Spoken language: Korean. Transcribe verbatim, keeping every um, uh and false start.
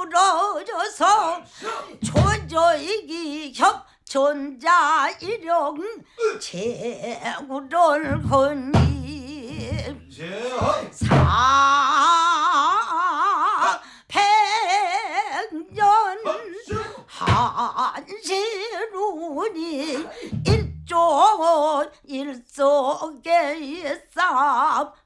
부러져서 조조이기 협 존자이령 제구를 건니 사백년 한시루니 일조 일속의 쌈